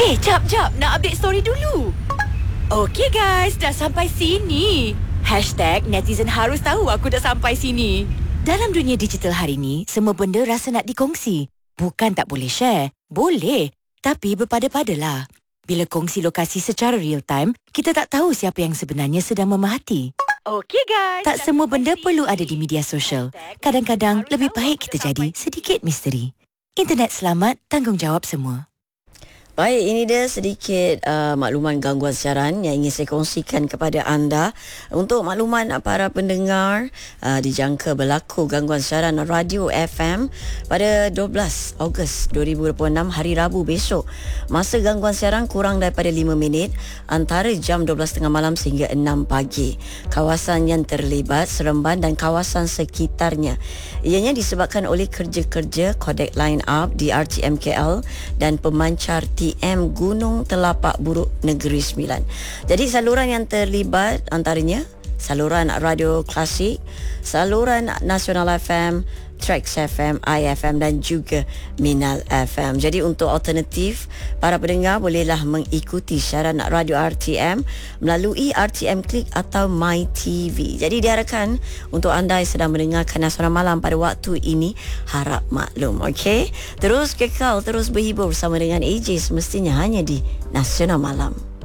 Jap. Nak update story dulu. Okey guys, dah sampai sini. #netizen harus tahu aku dah sampai sini. Dalam dunia digital hari ni, semua benda rasa nak dikongsi. Bukan tak boleh share. Boleh. Tapi berpada-padalah. Bila kongsi lokasi secara real time, kita tak tahu siapa yang sebenarnya sedang memerhati. Okey guys. Tak semua benda perlu ada di media sosial. Kadang-kadang lebih baik kita jadi sedikit misteri. Internet selamat, tanggungjawab semua. Baik, ini dia sedikit makluman gangguan siaran yang ingin saya kongsikan kepada anda. Untuk makluman para pendengar, dijangka berlaku gangguan siaran radio FM pada 12 Ogos 2026 hari Rabu besok. Masa gangguan siaran kurang daripada 5 minit antara jam 12.30 malam sehingga 6 pagi. Kawasan yang terlibat Seremban dan kawasan sekitarnya. Ianya disebabkan oleh kerja-kerja kodek line up di RTM KL dan pemancar TM Gunung Telapak Buruk Negeri Sembilan. Jadi saluran yang terlibat antaranya saluran radio klasik, saluran nasional FM, Trax FM, IFM dan juga Minal FM. Jadi untuk alternatif, para pendengar bolehlah mengikuti siaran radio RTM melalui RTM Click atau My TV. Jadi diharapkan untuk anda yang sedang mendengarkan Nasional Malam pada waktu ini, harap maklum, okey? Terus kekal, terus berhibur bersama dengan AJ semestinya hanya di Nasional Malam.